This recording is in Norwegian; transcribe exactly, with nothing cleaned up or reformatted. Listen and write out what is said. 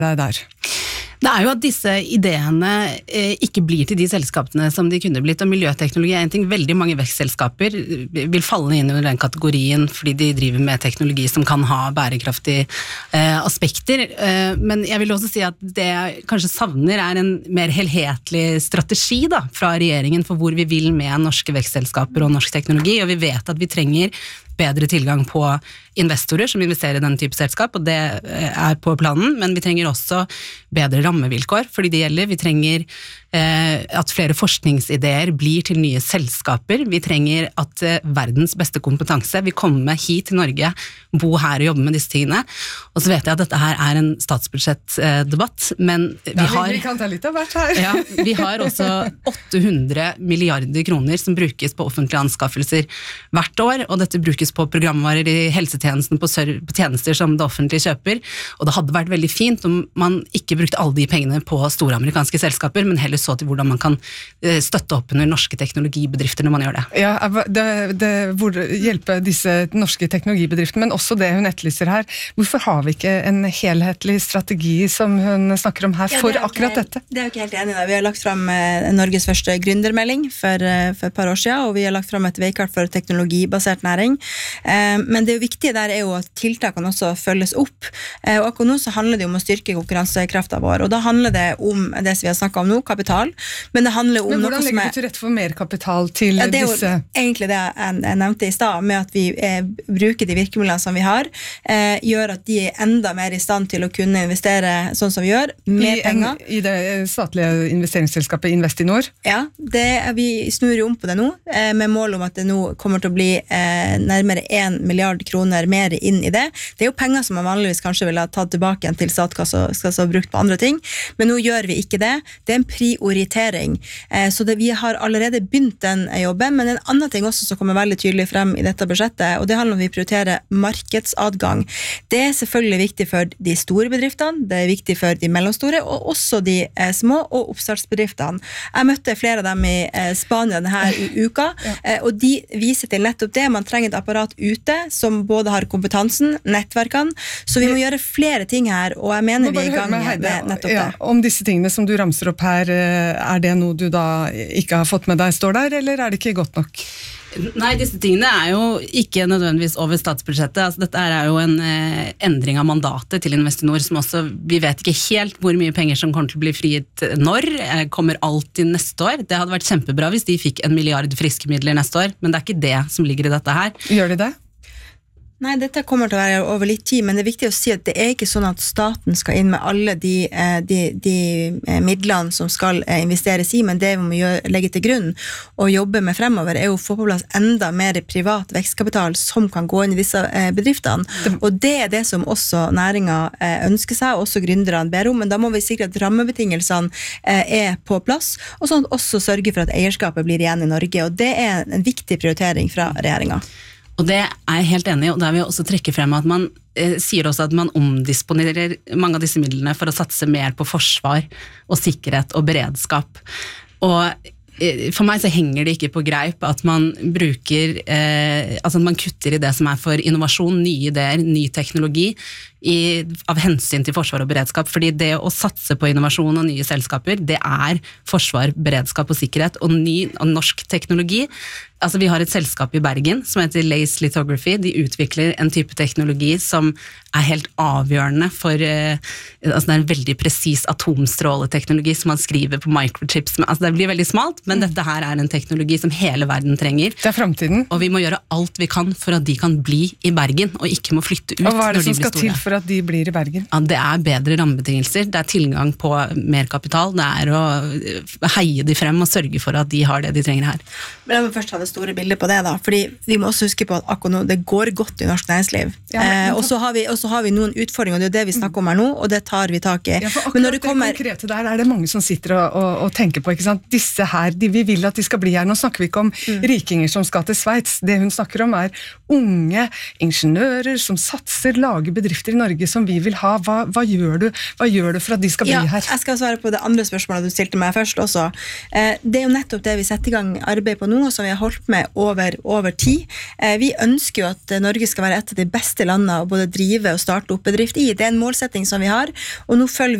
det der? Det er jo at disse ideene eh, ikke blir til de selskapene som de kunne blitt, og miljøteknologi er en ting. Veldig mange vekstselskaper vil falle inn under den kategorien fordi de driver med teknologi som kan ha bærekraftige eh, aspekter, eh, men jeg vil også si at det jeg kanskje savner er en mer helhetlig strategi da, fra regjeringen for hvor vi vil med norske vekstselskaper og norsk teknologi, og vi vet at vi trenger bedre tilgang på investorer som investerer i denne type selskap, og det er på planen, men vi trenger også bedre rammevilkår, fordi det gjelder. Vi trenger eh, at flere forskningsideer blir til nye selskaper. Vi trenger at eh, verdens beste kompetanse vil komme hit til Norge, bo her og jobbe med disse tingene. Og så vet jeg at dette her er en statsbudsjettdebatt, men vi ja, har... Vi kan ta litt av hvert her. Ja, vi har også åtte hundre milliarder kroner som brukes på offentlige anskaffelser hvert år, og dette brukes på programvarer i helsetjenesten, på, på tjenester som det offentlige kjøper, og det hadde vært veldig fint om man ikke brukte alle de pengene på store amerikanske selskaper, men heller så til hvordan man kan støtte opp under norske teknologibedrifter når man gjør det. Ja, det, det burde hjelpe disse norske teknologibedriftene, men også det hun etterlyser her. Hvorfor har vi ikke en helhetlig strategi som hun snakker om her, for ja, det akkurat dette? Det er jo ikke helt enig da. Vi har lagt frem Norges første gründermelding for, for et par år siden, og vi har lagt frem et veikart for teknologibasert næring. Men det viktige der er jo at tiltakene også følges opp, og akkurat nå så handler det om å styrke konkurransekraften vår, og da handler det om det som vi har snakket om nå, kapital, men det handler om men noe som er... Men hvordan legger du til rette for mer kapital til disse... Ja, det er jo disse... egentlig det jeg, jeg nevnte i sted, med at vi eh, bruker de virkemidlene som vi har, eh, gjør at de er enda mer i stand til å kunne investere sånn som vi gjør, med I, penger. I det statlige investeringsselskapet Investinor? Ja, det er, vi snur jo om på det nå, eh, med mål om at det nå kommer til å bli eh, nærmere en milliard kroner mer inn i det. Det er jo penger som man vanligvis kanskje vil ha tatt tilbake igjen til statskassa og brukt på andre ting, men nå gjør vi ikke det. Det er en prioritering. Eh, så det, vi har allerede begynt den jobben, men en annen ting også som kommer veldig tydelig frem i dette budsjettet, og det handler om at vi prioriterer markedsadgang. Det er selvfølgelig viktig for de store bedriftene, det er viktig for de mellomstore, og også de eh, små og oppstartsbedriftene. Jeg møtte flere av dem i eh, Spania denne uka, eh, og de viser til nettopp det. Man trenger et apparat ute som både har kompetansen, nettverkene, så vi må gjøre flere ting her, og jeg mener vi er i gang med, med nettopp ja, det. Om disse tingene som du ramser opp her, er det noe du da ikke har fått med deg står der, eller er det ikke godt nok? Nei, disse tingene er jo ikke nødvendigvis over statsbudsjettet. Altså, dette er jo en eh, endring av mandatet til Investinor, som også, vi vet ikke helt hvor mye penger som kommer til å bli frigitt når, eh, kommer alltid neste år. Det hadde vært kjempebra hvis de fikk en milliard friske midler neste år, men det er ikke det som ligger i dette her. Gjør de det? Nei, dette kommer til å være over litt tid, men det er viktig å si at det er ikke sånn at staten skal inn med alle de, de, de midlene som skal investeres i, men det vi må gjøre, legge til grunn og jobbe med fremover er å få på plass enda mer privat vekstkapital som kan gå inn i disse bedriftene. Og det er det som også næringen ønsker seg, og også gründerne ber om, men da må vi sikre at rammebetingelsene er på plass, og sånn at også sørge for at eierskapet blir igjen i Norge, og det er en viktig prioritering fra regjeringen. Og det er jeg helt enig i, og der vil jeg også trekke frem at man eh, sier også at man omdisponerer mange av disse midlene for å satse mer på forsvar og sikkerhet og beredskap. Og eh, for meg så henger det ikke på greip at man bruker, eh, altså at man kutter i det som er for innovasjon, nye ideer, ny teknologi, i, av hensyn til forsvar og beredskap, fordi det å satse på innovasjon og nye selskaper, det er forsvar, beredskap og sikkerhet, og ny og norsk teknologi. Altså vi har et selskap i Bergen som heter Lace Lithography, de utvikler en type teknologi som er helt avgjørende for, eh, altså det er en veldig presis atomstråleteknologi som man skriver på microchips, altså det blir veldig smalt, men dette her er en teknologi som hele verden trenger. Det er fremtiden. Og vi må gjøre alt vi kan for at de kan bli i Bergen, og ikke må flytte ut når de blir store. Og hva er det som skal til for at de blir i Bergen? Ja, det er bedre rammebetingelser, det er tilgang på mer kapital, det er å heie de frem og sørge for at de har det de trenger her. Men la meg først ha det store bildet på det da, fordi vi må også huske på at akkurat nå, det går godt i norsk næringsliv. Ja, eh, og så har vi, og så har vi noen utfordringer, og det er det vi snakker om her nå, og det tar vi tak i. Ja, for akkurat men når det, kommer... det konkrete der er det mange som sitter og, og, og tenker på, ikke sant? Disse her, de, vi vil at de skal bli her. Nå snakker vi ikke om mm. rikinger som skal til Sveits. Det hun snakker om er unge ingeniører som satser, lager bedrifter i Norge som vi vil ha? Hva, hva, gjør, du, hva gjør du for at de skal bli ja, her? Jeg skal svare på det andre spørsmålet du stilte meg først også. Eh, det er jo nettopp det vi setter i gang arbeid på nå, som vi har holdt med over, over tid. Eh, vi ønsker jo at Norge skal være et av de beste landene å både drive og starte opp bedrift i. Det er en målsetting som vi har, og nå følger vi